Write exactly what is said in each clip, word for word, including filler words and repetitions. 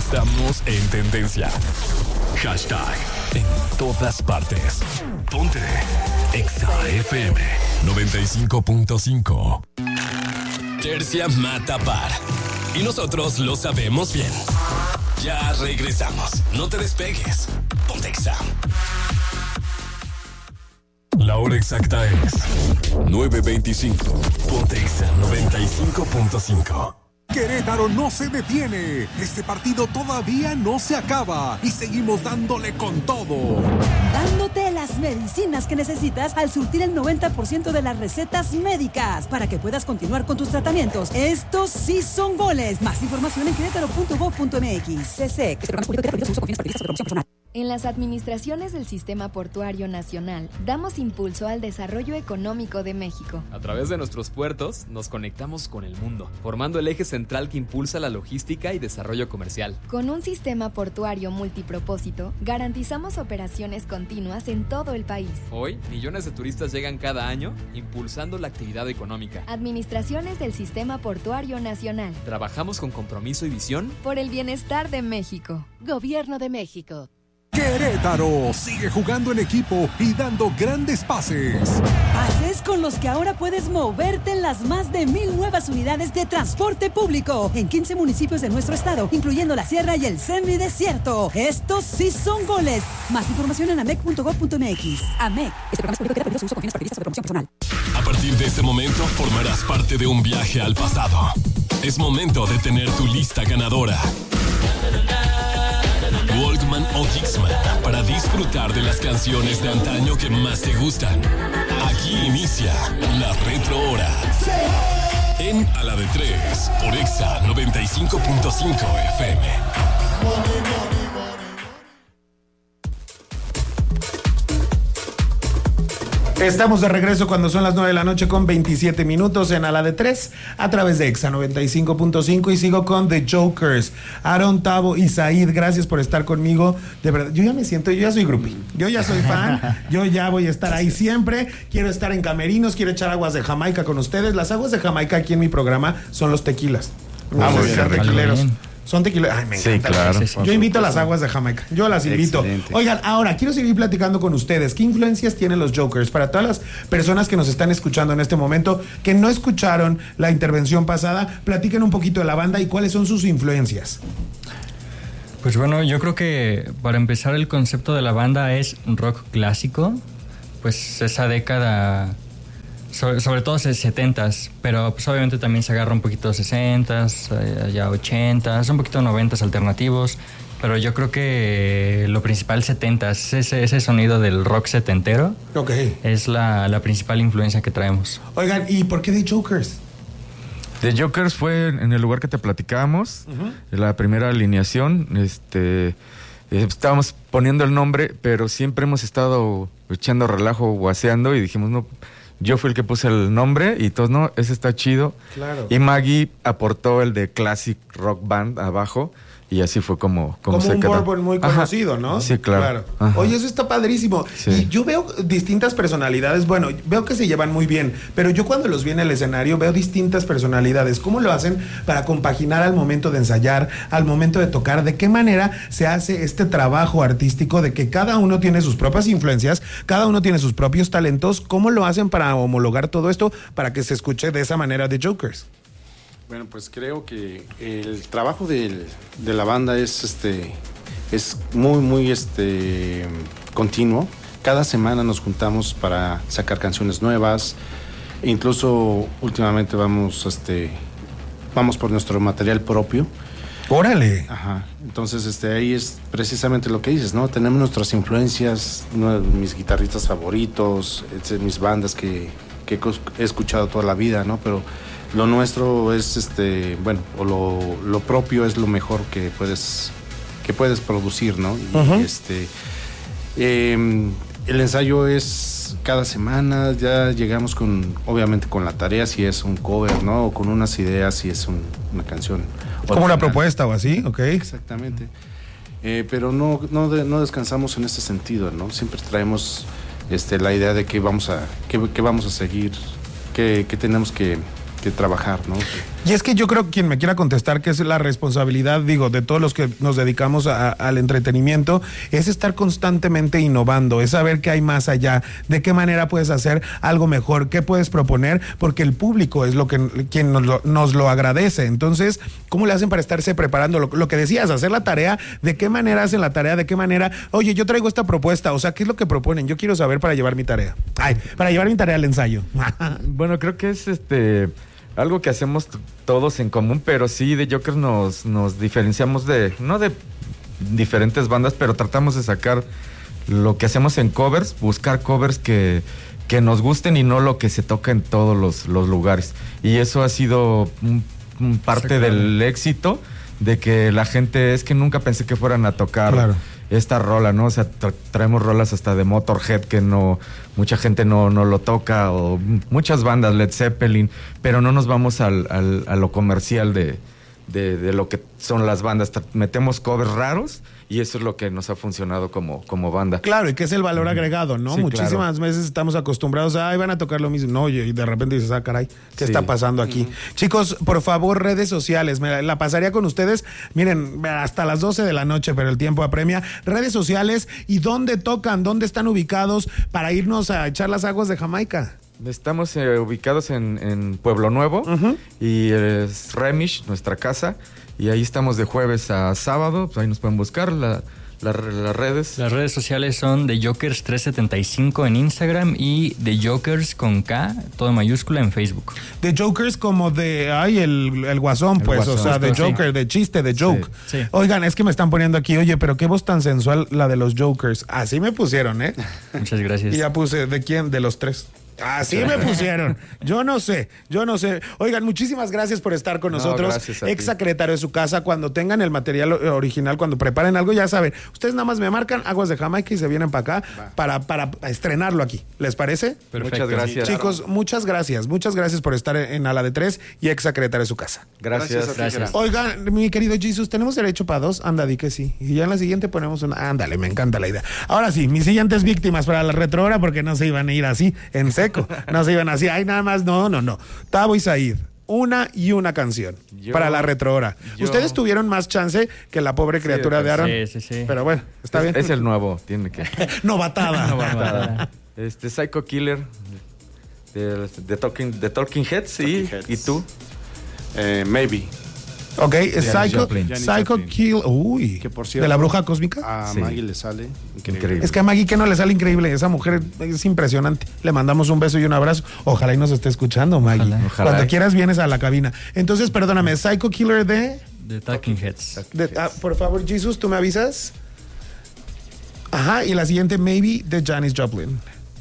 Estamos en tendencia. Hashtag en todas partes. Ponte Exa F M noventa y cinco punto cinco. Tercia mata par. Y nosotros lo sabemos bien. Ya regresamos. No te despegues. Ponte Exa. La hora exacta es nueve veinticinco. Ponte Exa noventa y cinco punto cinco. Querétaro no se detiene. Este partido todavía no se acaba y seguimos dándole con todo. Dándote las medicinas que necesitas al surtir el noventa por ciento de las recetas médicas para que puedas continuar con tus tratamientos. Estos sí son goles. Más información en querétaro punto gov punto m x. C C, este programa es público de uso con fines partidistas de promoción personal. En las administraciones del Sistema Portuario Nacional, damos impulso al desarrollo económico de México. A través de nuestros puertos, nos conectamos con el mundo, formando el eje central que impulsa la logística y desarrollo comercial. Con un sistema portuario multipropósito, garantizamos operaciones continuas en todo el país. Hoy, millones de turistas llegan cada año, impulsando la actividad económica. Administraciones del Sistema Portuario Nacional. Trabajamos con compromiso y visión por el bienestar de México. Gobierno de México. Querétaro sigue jugando en equipo y dando grandes pases. Pases con los que ahora puedes moverte en las más de mil nuevas unidades de transporte público en quince municipios de nuestro estado, incluyendo la Sierra y el Semidesierto. Estos sí son goles. Más información en amec punto gov punto m x. AMEC. Este programa es público que da su uso con fines partidistas de promoción personal. A partir de este momento formarás parte de un viaje al pasado. Es momento de tener tu lista ganadora. Walkman o Dixman para disfrutar de las canciones de antaño que más te gustan. Aquí inicia la Retro Hora. En A la de Tres por Exa noventa y cinco punto cinco F M. Estamos de regreso cuando son las nueve de la noche con veintisiete minutos en A la de tres a través de Exa noventa y cinco punto cinco y sigo con The Jokers. Aaron, Tavo y Said, gracias por estar conmigo. De verdad, yo ya me siento, yo ya soy groupie, yo ya soy fan, yo ya voy a estar ahí siempre. Quiero estar en camerinos, quiero echar aguas de Jamaica con ustedes. Las aguas de Jamaica aquí en mi programa son los tequilas. Vamos a ser tequileros. Son tequileros. Ay, me encanta. Sí, claro. Sí, sí. Yo invito a las aguas de Jamaica. Yo las invito. Excelente. Oigan, ahora quiero seguir platicando con ustedes. ¿Qué influencias tienen los Jokers? Para todas las personas que nos están escuchando en este momento, que no escucharon la intervención pasada, platiquen un poquito de la banda y cuáles son sus influencias. Pues bueno, yo creo que para empezar el concepto de la banda es rock clásico. Pues esa década... Sobre, sobre todo setentas, pero pues obviamente también se agarra un poquito sesentas, ya ochentas, un poquito noventas alternativos, pero yo creo que lo principal setentas, ese, ese sonido del rock setentero, okay, es la, la principal influencia que traemos. Oigan, ¿y por qué The Jokers? The Jokers fue en el lugar que te platicábamos, uh-huh, la primera alineación, este... estábamos poniendo el nombre, pero siempre hemos estado echando relajo, guaseando y dijimos, no... Yo fui el que puse el nombre y todos, no, ese está chido. Claro. Y Maggie aportó el de Classic Rock Band abajo y así fue como, como, como se un quedó. Bourbon muy conocido, Ajá. ¿no? Sí, claro. claro. Oye, eso está padrísimo. Sí. Y yo veo distintas personalidades. Bueno, veo que se llevan muy bien, pero yo cuando los vi en el escenario veo distintas personalidades. ¿Cómo lo hacen para compaginar al momento de ensayar, al momento de tocar? ¿De qué manera se hace este trabajo artístico de que cada uno tiene sus propias influencias, cada uno tiene sus propios talentos? ¿Cómo lo hacen para homologar todo esto para que se escuche de esa manera de Jokers? Bueno, pues creo que el trabajo de, de la banda es este es muy muy este continuo. Cada semana nos juntamos para sacar canciones nuevas. Incluso últimamente vamos este vamos por nuestro material propio. ¡Órale! Ajá. Entonces este ahí es precisamente lo que dices, ¿no? Tenemos nuestras influencias, ¿no? Mis guitarristas favoritos, este, mis bandas que, que he escuchado toda la vida, ¿no? Pero lo nuestro es, este, bueno, o lo, lo propio es lo mejor que puedes, que puedes producir, ¿no? Y uh-huh. este, eh, el ensayo es cada semana, ya llegamos con, obviamente con la tarea si es un cover, ¿no? O con unas ideas si es un, una canción. Como una propuesta o así, ok. Exactamente. Eh, pero no, no, de, no descansamos en este sentido, ¿no? Siempre traemos este, la idea de que vamos a, que, que vamos a seguir, que, que tenemos que que trabajar, ¿no? Y es que yo creo que quien me quiera contestar que es la responsabilidad, digo, de todos los que nos dedicamos a, al entretenimiento, es estar constantemente innovando, es saber qué hay más allá, de qué manera puedes hacer algo mejor, qué puedes proponer, porque el público es lo que quien nos lo, nos lo agradece. Entonces, ¿cómo le hacen para estarse preparando? Lo, lo que decías, hacer la tarea, ¿de qué manera hacen la tarea? ¿De qué manera? Oye, yo traigo esta propuesta, o sea, ¿qué es lo que proponen? Yo quiero saber para llevar mi tarea. Ay, para llevar mi tarea al ensayo. Bueno, creo que es este algo que hacemos t- todos en común, pero sí de Jokers nos, nos diferenciamos de, no de diferentes bandas, pero tratamos de sacar lo que hacemos en covers, buscar covers que, que nos gusten y no lo que se toca en todos los, los lugares. Y eso ha sido un, un parte del éxito, de que la gente, es que nunca pensé que fueran a tocar Claro. esta rola, ¿no? O sea, tra- traemos rolas hasta de Motorhead que no, mucha gente no, no lo toca, o muchas bandas, Led Zeppelin, pero no nos vamos al, al, a lo comercial de, de, de lo que son las bandas. Tra- Metemos covers raros y eso es lo que nos ha funcionado como, como banda. Claro, y que es el valor agregado, ¿no? Sí, Muchísimas claro. veces estamos acostumbrados a, ay, van a tocar lo mismo. No, oye, y de repente dices, ah, caray, ¿qué Sí. está pasando aquí? Chicos, por favor, redes sociales. Me la, la pasaría con ustedes, miren, hasta las doce de la noche, pero el tiempo apremia. Redes sociales y dónde tocan, dónde están ubicados para irnos a echar las aguas de Jamaica. Estamos eh, ubicados en, en Pueblo Nuevo Ujú. y es Remish, nuestra casa, y ahí estamos de jueves a sábado, pues ahí nos pueden buscar la, la- las redes. Las redes sociales son The Jokers trescientos setenta y cinco en Instagram y The Jokers con K, todo mayúscula, en Facebook. De Jokers como de, ay, el, el guasón, El pues, guasón. o sea, de Sí. Joker, de chiste, de joke. Sí. Oigan, es que me están poniendo aquí, oye, pero qué voz tan sensual la de los Jokers. Así me pusieron, ¿eh? Muchas gracias. Y ya puse, ¿de quién? De los tres. Así me pusieron. Yo no sé, yo no sé. Oigan, muchísimas gracias por estar con No, nosotros. gracias a ti. Ex secretario de su casa, cuando tengan el material o- original, cuando preparen algo, ya saben. Ustedes nada más me marcan Aguas de Jamaica y se vienen para acá para, para estrenarlo aquí. ¿Les parece? Perfecto. Muchas gracias. Chicos, muchas gracias. Muchas gracias por estar en A la de Tres y ex secretario de su casa. Gracias. Gracias a ti, Gracias. Gerardo. Oigan, mi querido Jesus, ¿tenemos derecho para dos? Anda, di que sí. Y ya en la siguiente ponemos una. Ándale, me encanta la idea. Ahora sí, mis siguientes víctimas para la retrohora, porque no se iban a ir así, en seco. No se iban así, ay, nada más. No, no, no. Tavo y Said, una y una canción Yo- para la retrohora. yo- Ustedes tuvieron más chance que la pobre criatura pues, de Aaron. Sí, sí, sí. Pero bueno, está Es, bien. es el nuevo, tiene que. Novatada. Novatada. Este Psycho Killer de, de Talking, de Talking Heads, sí. Talking Heads. ¿Y tú? Eh, maybe. Ok, es Janis Psycho, Joplin. Janis Psycho Joplin. Kill. Uy. Que por cierto, ¿De la bruja cósmica? A Sí. Maggie le sale increíble. Increíble. Es que a Maggie que no le sale increíble, esa mujer es impresionante. Le mandamos un beso y un abrazo. Ojalá y nos esté escuchando, Maggie. Ojalá. Ojalá. Cuando quieras vienes a la cabina. Entonces, perdóname, Psycho Killer de, The Talking Heads. de- ah, por favor, Jesus, ¿tú me avisas? Ajá, y la siguiente, Maybe, de Janis Joplin.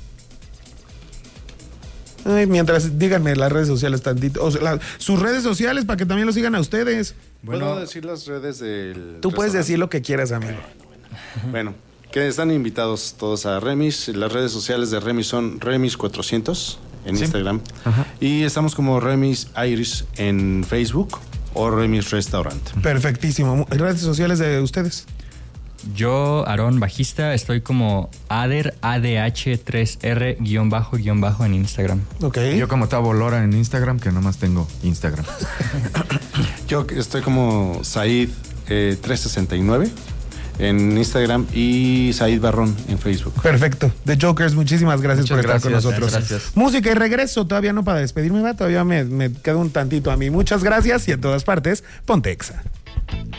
Ay, mientras, díganme las redes sociales tantito. O sea, la- sus redes sociales para que también lo sigan a ustedes. ¿Puedo decir las redes del Tú puedes restaurante? decir lo que quieras, amigo. Bueno, que están invitados todos a Remis. Las redes sociales de Remis son Remis cuatrocientos en Sí. Instagram. Y estamos como Remis Irish en Facebook o Remis Restaurant. Perfectísimo. Redes sociales de ustedes. Yo, Aarón, bajista, estoy como Ader, A D H tres R guión bajo guión bajo en Instagram. Ok. Yo como Tavo Lora en Instagram, que nomás tengo Instagram. Yo estoy como Said eh, trescientos sesenta y nueve en Instagram y Said Barrón en Facebook. Perfecto. The Jokers, muchísimas gracias Muchas por estar con gracias, nosotros. gracias. Música y regreso. Todavía no para despedirme, va. Todavía me, me queda un tantito a mí. Muchas gracias y en todas partes, ponte Exa.